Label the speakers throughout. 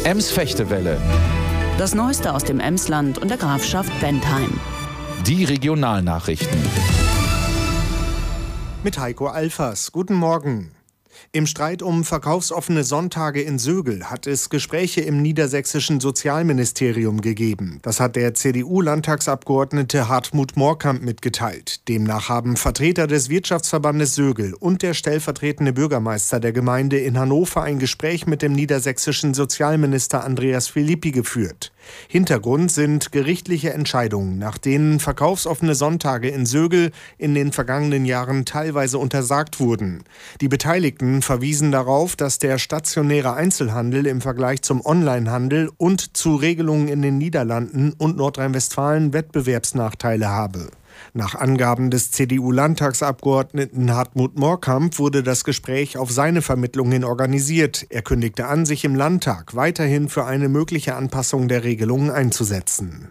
Speaker 1: Ems-Fechtewelle.
Speaker 2: Das Neueste aus dem Emsland und der Grafschaft Bentheim.
Speaker 1: Die Regionalnachrichten.
Speaker 3: Mit Heiko Alfers. Guten Morgen. Im Streit um verkaufsoffene Sonntage in Sögel hat es Gespräche im niedersächsischen Sozialministerium gegeben. Das hat der CDU-Landtagsabgeordnete Hartmut Moorkamp mitgeteilt. Demnach haben Vertreter des Wirtschaftsverbandes Sögel und der stellvertretende Bürgermeister der Gemeinde in Hannover ein Gespräch mit dem niedersächsischen Sozialminister Andreas Philippi geführt. Hintergrund sind gerichtliche Entscheidungen, nach denen verkaufsoffene Sonntage in Sögel in den vergangenen Jahren teilweise untersagt wurden. Die Beteiligten verwiesen darauf, dass der stationäre Einzelhandel im Vergleich zum Onlinehandel und zu Regelungen in den Niederlanden und Nordrhein-Westfalen Wettbewerbsnachteile habe. Nach Angaben des CDU-Landtagsabgeordneten Hartmut Moorkamp wurde das Gespräch auf seine Vermittlung hin organisiert. Er kündigte an, sich im Landtag weiterhin für eine mögliche Anpassung der Regelungen einzusetzen.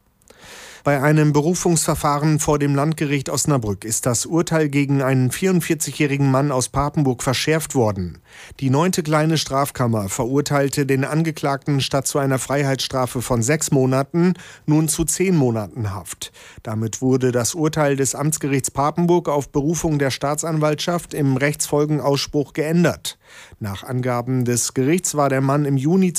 Speaker 3: Bei einem Berufungsverfahren vor dem Landgericht Osnabrück ist das Urteil gegen einen 44-jährigen Mann aus Papenburg verschärft worden. Die 9. Kleine Strafkammer verurteilte den Angeklagten statt zu einer Freiheitsstrafe von 6 Monaten nun zu 10 Monaten Haft. Damit wurde das Urteil des Amtsgerichts Papenburg auf Berufung der Staatsanwaltschaft im Rechtsfolgenausspruch geändert. Nach Angaben des Gerichts war der Mann im Juni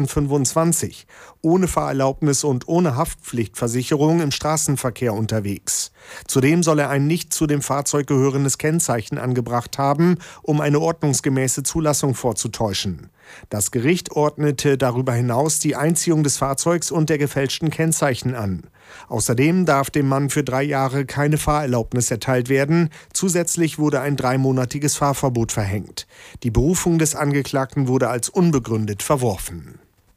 Speaker 3: 2025 ohne Fahrerlaubnis und ohne Haftpflichtversicherung im Straßenverkehr unterwegs. Zudem soll er ein nicht zu dem Fahrzeug gehörendes Kennzeichen angebracht haben, um eine ordnungsgemäße Zulassung vorzutäuschen. Das Gericht ordnete darüber hinaus die Einziehung des Fahrzeugs und der gefälschten Kennzeichen an. Außerdem darf dem Mann für 3 Jahre keine Fahrerlaubnis erteilt werden. Zusätzlich wurde ein 3-monatiges Fahrverbot verhängt. Die Berufung des Angeklagten wurde als unbegründet verworfen.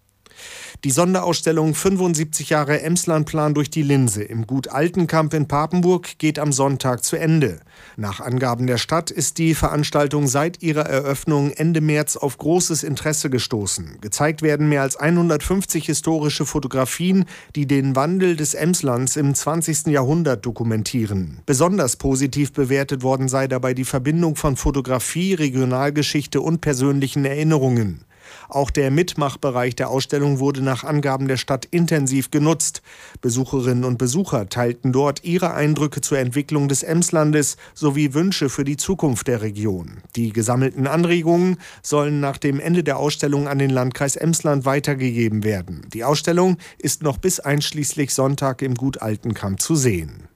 Speaker 3: Die Sonderausstellung 75 Jahre Emslandplan durch die Linse im Gut Altenkamp in Papenburg geht am Sonntag zu Ende. Nach Angaben der Stadt ist die Veranstaltung seit ihrer Eröffnung Ende März auf großes Interesse gestoßen. Gezeigt werden mehr als 150 historische Fotografien, die den Wandel des Emslands im 20. Jahrhundert dokumentieren. Besonders positiv bewertet worden sei dabei die Verbindung von Fotografie, Regionalgeschichte und persönlichen Erinnerungen. Auch der Mitmachbereich der Ausstellung wurde nach Angaben der Stadt intensiv genutzt. Besucherinnen und Besucher teilten dort ihre Eindrücke zur Entwicklung des Emslandes sowie Wünsche für die Zukunft der Region. Die gesammelten Anregungen sollen nach dem Ende der Ausstellung an den Landkreis Emsland weitergegeben werden. Die Ausstellung ist noch bis einschließlich Sonntag im Gut Altenkamp zu sehen.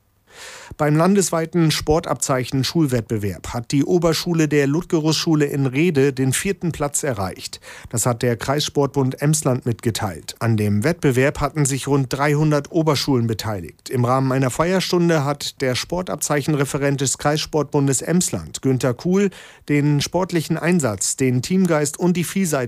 Speaker 3: Beim landesweiten Sportabzeichen-Schulwettbewerb hat die Oberschule der Ludgerusschule in Rhede den 4. Platz erreicht. Das hat der Kreissportbund Emsland mitgeteilt. An dem Wettbewerb hatten sich rund 300 Oberschulen beteiligt. Im Rahmen einer Feierstunde hat der Sportabzeichenreferent des Kreissportbundes Emsland, Günther Kuhl, den sportlichen Einsatz, den Teamgeist und die Vielseitigkeit